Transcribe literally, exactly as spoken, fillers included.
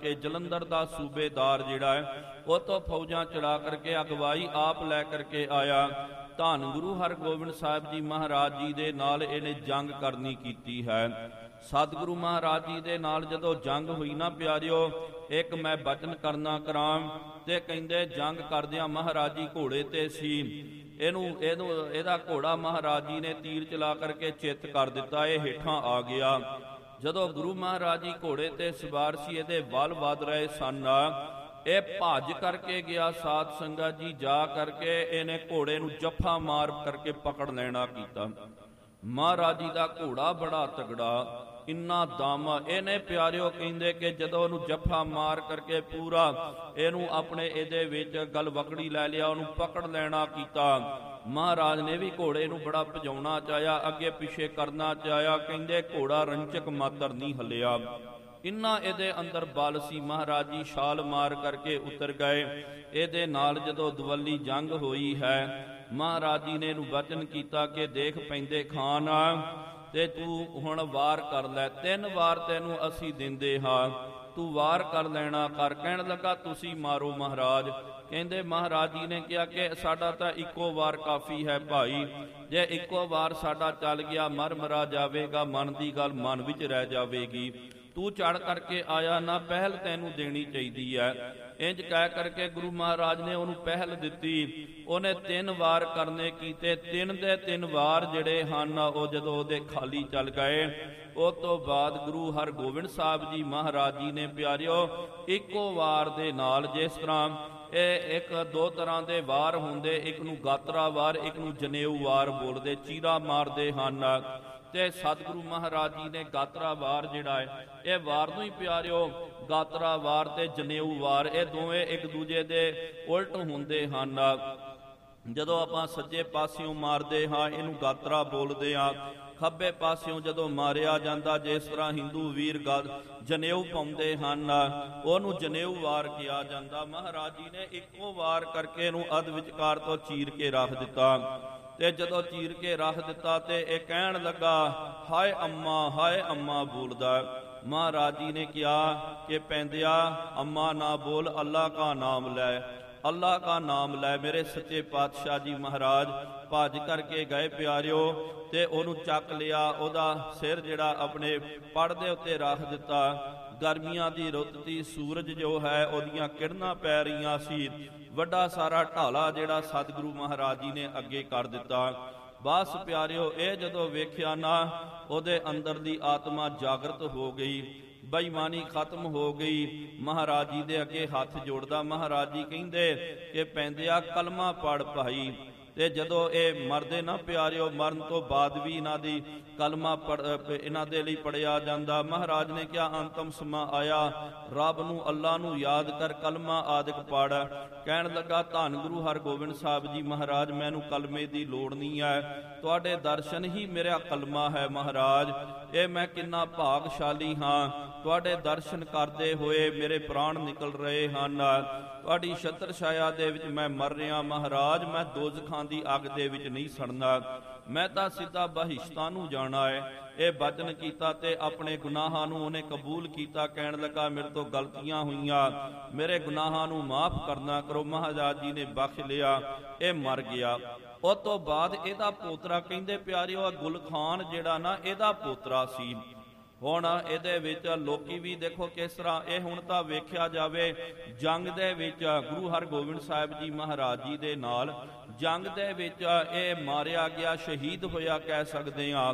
करके जलंधर दा सूबेदार जिहड़ा है वो तो फौजां चढ़ा करके अगवाई आप लै करके आया। धन गुरु हरगोबिंद साहिब जी महाराज जी दे नाल इहने जंग करनी कीती है। सतगुरु महाराज जी दे नाल जदों जंग हुई ना प्यारिओ, एक मैं बचन करना करां ते कहिंदे जंग करदियां महाराज जी घोड़े ते सी। ਇਹਨੂੰ ਇਹਨੂੰ ਇਹਦਾ ਘੋੜਾ ਮਹਾਰਾਜ ਜੀ ਨੇ ਤੀਰ ਚਲਾ ਕਰਕੇ ਚਿੱਤ ਕਰ ਦਿੱਤਾ, ਇਹ ਹੇਠਾਂ ਆ ਗਿਆ। ਜਦੋਂ ਗੁਰੂ ਮਹਾਰਾਜ ਜੀ ਘੋੜੇ ਤੇ ਸਵਾਰ ਸੀ, ਇਹਦੇ ਵੱਲ ਵੱਧ ਰਹੇ ਸਨ, ਇਹ ਭੱਜ ਕਰਕੇ ਗਿਆ ਸਾਧ ਸੰਗਤ ਜੀ, ਜਾ ਕਰਕੇ ਇਹਨੇ ਘੋੜੇ ਨੂੰ ਜੱਫਾ ਮਾਰ ਕਰਕੇ ਪਕੜ ਲੈਣਾ ਕੀਤਾ। ਮਹਾਰਾਜ ਜੀ ਦਾ ਘੋੜਾ ਬੜਾ ਤਗੜਾ, ਇੰਨਾ ਦਮ, ਇਹਨੇ ਪਿਆਰਿਓ ਕਹਿੰਦੇ ਕਿ ਜਦੋਂ ਉਹਨੂੰ ਜੱਫਾ ਮਾਰ ਕਰਕੇ ਪੂਰਾ ਇਹਨੂੰ ਆਪਣੇ ਇਹਦੇ ਵਿੱਚ ਗਲਵਕੜੀ ਲੈ ਲਿਆ, ਉਹਨੂੰ ਪਕੜ ਲੈਣਾ ਕੀਤਾ। ਮਹਾਰਾਜ ਨੇ ਵੀ ਘੋੜੇ ਨੂੰ ਬੜਾ ਭਜਾਉਣਾ ਚਾਹਿਆ, ਅੱਗੇ ਪਿੱਛੇ ਕਰਨਾ ਚਾਹਿਆ, ਕਹਿੰਦੇ ਘੋੜਾ ਰੰਚਕ ਮਾਤਰ ਨਹੀਂ ਹੱਲਿਆ। ਇੰਨਾ ਇਹਦੇ ਅੰਦਰ ਬਲ ਸੀ। ਮਹਾਰਾਜ ਜੀ ਛਾਲ ਮਾਰ ਕਰਕੇ ਉਤਰ ਗਏ। ਇਹਦੇ ਨਾਲ ਜਦੋਂ ਦਵੱਲੀ ਜੰਗ ਹੋਈ ਹੈ, ਮਹਾਰਾਜ ਜੀ ਨੇ ਇਹਨੂੰ ਵਚਨ ਕੀਤਾ ਕਿ ਦੇਖ ਪੈਂਦੇ ਖਾਨ ਤੇ ਤੂੰ ਹੁਣ ਵਾਰ ਕਰ ਲੈ, ਤਿੰਨ ਵਾਰ ਤੈਨੂੰ ਅਸੀਂ ਦਿੰਦੇ ਹਾਂ, ਤੂੰ ਵਾਰ ਕਰ ਲੈਣਾ ਕਰ। ਕਹਿਣ ਲੱਗਾ ਤੁਸੀਂ ਮਾਰੋ ਮਹਾਰਾਜ। ਕਹਿੰਦੇ ਮਹਾਰਾਜ ਜੀ ਨੇ ਕਿਹਾ ਕਿ ਸਾਡਾ ਤਾਂ ਇੱਕੋ ਵਾਰ ਕਾਫੀ ਹੈ ਭਾਈ, ਜੇ ਇੱਕੋ ਵਾਰ ਸਾਡਾ ਚੱਲ ਗਿਆ ਮਰ ਮਰਾ ਜਾਵੇਗਾ, ਮਨ ਦੀ ਗੱਲ ਮਨ ਵਿੱਚ ਰਹਿ ਜਾਵੇਗੀ। ਤੂੰ ਚੜ ਕਰਕੇ ਆਇਆ ਨਾ, ਪਹਿਲ ਤੈਨੂੰ ਦੇਣੀ ਚਾਹੀਦੀ ਹੈ। ਇੰਜ ਕਹਿ ਕਰਕੇ ਗੁਰੂ ਮਹਾਰਾਜ ਨੇ ਉਹਨੂੰ ਪਹਿਲ ਦਿੱਤੀ। ਉਹਨੇ ਤਿੰਨ ਵਾਰ ਕਰਨੇ ਕੀਤੇ, ਤਿੰਨ ਦੇ ਤਿੰਨ ਵਾਰ ਜਿਹੜੇ ਹਨ ਉਹ ਜਦੋਂ ਉਹਦੇ ਖਾਲੀ ਚੱਲ ਗਏ, ਉਸ ਤੋਂ ਬਾਅਦ ਗੁਰੂ ਹਰਗੋਬਿੰਦ ਸਾਹਿਬ ਜੀ ਮਹਾਰਾਜ ਜੀ ਨੇ ਪਿਆਰਿਓ ਇੱਕੋ ਵਾਰ ਦੇ ਨਾਲ, ਜਿਸ ਤਰ੍ਹਾਂ ਇਹ ਇੱਕ ਦੋ ਤਰ੍ਹਾਂ ਦੇ ਵਾਰ ਹੁੰਦੇ, ਇੱਕ ਨੂੰ ਗਾਤਰਾ ਵਾਰ, ਇੱਕ ਨੂੰ ਜਨੇਊ ਵਾਰ ਬੋਲਦੇ, ਚੀਰਾ ਮਾਰਦੇ ਹਨ। ਤੇ ਸਤਿਗੁਰੂ ਮਹਾਰਾਜ ਜੀ ਨੇ ਗਾਤਰਾ ਵਾਰ ਜਿਹੜਾ ਹੈ, ਇਹ ਵਾਰ ਨੂੰ ਹੀ ਪਿਆਰਿਓ ਗਾਤਰਾ ਵਾਰ ਤੇ ਜਨੇਊ ਵਾਰ, ਇਹ ਦੋਵੇਂ ਇੱਕ ਦੂਜੇ ਦੇ ਉਲਟ ਹੁੰਦੇ ਹਨ। ਜਦੋਂ ਆਪਾਂ ਸੱਜੇ ਪਾਸਿਓਂ ਮਾਰਦੇ ਹਾਂ ਇਹਨੂੰ ਗਾਤਰਾ ਬੋਲਦੇ ਹਾਂ, ਖੱਬੇ ਪਾਸਿਓਂ ਜਦੋਂ ਮਾਰਿਆ ਜਾਂਦਾ, ਜਿਸ ਤਰ੍ਹਾਂ ਹਿੰਦੂ ਵੀਰ ਜਨੇਊ ਪਾਉਂਦੇ ਹਨ, ਉਹਨੂੰ ਜਨੇਊ ਵਾਰ ਕਿਹਾ ਜਾਂਦਾ। ਮਹਾਰਾਜ ਜੀ ਨੇ ਇੱਕੋ ਵਾਰ ਕਰਕੇ ਇਹਨੂੰ ਅੱਧ ਵਿਚਕਾਰ ਤੋਂ ਚੀਰ ਕੇ ਰੱਖ ਦਿੱਤਾ। ਤੇ ਜਦੋਂ ਚੀਰ ਕੇ ਰੱਖ ਦਿੱਤਾ ਤੇ ਇਹ ਕਹਿਣ ਲੱਗਾ ਹਾਏ ਅੰਮਾ, ਹਾਏ ਅੰਮਾ ਬੋਲਦਾ। ਮਹਾਰਾਜ ਜੀ ਨੇ ਕਿਹਾ ਕਿ ਪੈਂਦਿਆ ਅੰਮਾ ਨਾ ਬੋਲ, ਅੱਲਾ ਕਾ ਨਾਮ ਲੈ, ਅੱਲਾ ਕਾ ਨਾਮ ਲੈ। ਮੇਰੇ ਸੱਚੇ ਪਾਤਸ਼ਾਹ ਜੀ ਮਹਾਰਾਜ ਭੱਜ ਕਰਕੇ ਗਏ ਪਿਆਰਿਓ, ਤੇ ਉਹਨੂੰ ਚੱਕ ਲਿਆ, ਉਹਦਾ ਸਿਰ ਜਿਹੜਾ ਆਪਣੇ ਪੜ ਦੇ ਉੱਤੇ ਰੱਖ ਦਿੱਤਾ। ਗਰਮੀਆਂ ਦੀ ਰੁੱਤ ਸੀ, ਸੂਰਜ ਜੋ ਹੈ ਉਹਦੀਆਂ ਕਿਰਨਾਂ ਪੈ ਰਹੀਆਂ ਸੀ। ਵੱਡਾ ਸਾਰਾ ਢਾਲਾ ਜਿਹੜਾ ਸਤਿਗੁਰੂ ਮਹਾਰਾਜ ਜੀ ਨੇ ਅੱਗੇ ਕਰ ਦਿੱਤਾ। ਬਸ ਪਿਆਰਿਓ ਇਹ ਜਦੋਂ ਵੇਖਿਆ ਨਾ, ਉਹਦੇ ਅੰਦਰ ਦੀ ਆਤਮਾ ਜਾਗਰਤ ਹੋ ਗਈ, ਬੇਈਮਾਨੀ ਖਤਮ ਹੋ ਗਈ। ਮਹਾਰਾਜ ਜੀ ਦੇ ਅੱਗੇ ਹੱਥ ਜੋੜਦਾ। ਮਹਾਰਾਜ ਜੀ ਕਹਿੰਦੇ ਕਿ ਪੈਂਦਿਆ ਕਲਮਾ ਪੜ ਭਾਈ। ਤੇ ਜਦੋਂ ਇਹ ਮਰਦੇ ਨਾ ਪਿਆਰਿਓ, ਮਰਨ ਤੋਂ ਬਾਅਦ ਵੀ ਇਹਨਾਂ ਦੀ ਕਲਮਾ ਪੜ ਇਹਨਾਂ ਦੇ ਲਈ ਪੜਿਆ ਜਾਂਦਾ। ਮਹਾਰਾਜ ਨੇ ਕਿਹਾ ਅੰਤਮ ਸਮਾਂ ਆਇਆ, ਰੱਬ ਨੂੰ ਅੱਲਾ ਨੂੰ ਯਾਦ ਕਰ, ਕਲਮਾ ਆਦਿਕ ਪੜ। ਕਹਿਣ ਲੱਗਾ ਧੰਨ ਗੁਰੂ ਹਰਗੋਬਿੰਦ ਸਾਹਿਬ ਜੀ ਮਹਾਰਾਜ, ਮੈਨੂੰ ਕਲਮੇ ਦੀ ਲੋੜ ਨਹੀਂ ਹੈ, ਤੁਹਾਡੇ ਦਰਸ਼ਨ ਹੀ ਮੇਰਾ ਕਲਮਾ ਹੈ। ਮਹਾਰਾਜ ਇਹ ਮੈਂ ਕਿੰਨਾ ਭਾਗਸ਼ਾਲੀ ਹਾਂ, ਤੁਹਾਡੇ ਦਰਸ਼ਨ ਕਰਦੇ ਹੋਏ ਮੇਰੇ ਪ੍ਰਾਣ ਨਿਕਲ ਰਹੇ ਹਨ। ਤੁਹਾਡੀ ਛਤਰ ਛਾਇਆ ਦੇ ਵਿੱਚ ਮੈਂ ਮਰ ਰਿਹਾ ਮਹਾਰਾਜ, ਮੈਂ ਦੋਜ਼ਖਾਂ ਦੀ ਅੱਗ ਦੇ ਵਿੱਚ ਨਹੀਂ ਸੜਨਾ, ਮੈਂ ਤਾਂ ਸਿੱਧਾ ਬਹਿਸ਼ਤਾਂ ਨੂੰ ਜਾਣਾ ਹੈ। ਇਹ ਬਚਨ ਕੀਤਾ ਤੇ ਆਪਣੇ ਗੁਨਾਹਾਂ ਨੂੰ ਉਹਨੇ ਕਬੂਲ ਕੀਤਾ। ਕਹਿਣ ਲੱਗਾ ਮੇਰੇ ਤੋਂ ਗਲਤੀਆਂ ਹੋਈਆਂ, ਮੇਰੇ ਗੁਨਾਹਾਂ ਨੂੰ ਮਾਫ ਕਰਨਾ ਕਰੋ। ਮਹਾਰਾਜ ਜੀ ਨੇ ਬਖਸ਼ ਲਿਆ, ਇਹ ਮਰ ਗਿਆ। ਉਸ ਤੋਂ ਬਾਅਦ ਇਹਦਾ ਪੋਤਰਾ, ਕਹਿੰਦੇ ਪਿਆਰਿਓ ਗੁਲ ਖਾਨ ਜਿਹੜਾ ਨਾ ਇਹਦਾ ਪੋਤਰਾ ਸੀ। ਹੁਣ ਇਹਦੇ ਵਿੱਚ ਲੋਕੀ ਵੀ ਦੇਖੋ ਕਿਸ ਤਰ੍ਹਾਂ, ਇਹ ਹੁਣ ਤਾਂ ਵੇਖਿਆ ਜਾਵੇ ਜੰਗ ਦੇ ਵਿੱਚ ਗੁਰੂ ਹਰਗੋਬਿੰਦ ਸਾਹਿਬ ਜੀ ਮਹਾਰਾਜ ਜੀ ਦੇ ਨਾਲ ਜੰਗ ਦੇ ਵਿੱਚ ਇਹ ਮਾਰਿਆ ਗਿਆ, ਸ਼ਹੀਦ ਹੋਇਆ ਕਹਿ ਸਕਦੇ ਹਾਂ।